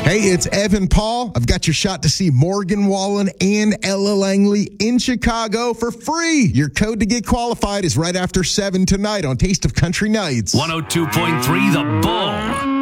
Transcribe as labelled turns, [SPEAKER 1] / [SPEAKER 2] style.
[SPEAKER 1] Hey, it's Evan Paul. I've got your shot to see Morgan Wallen and Ella Langley in Chicago for free. Your code to get qualified is right after 7 tonight on Taste of Country Nights.
[SPEAKER 2] 102.3 The Bull.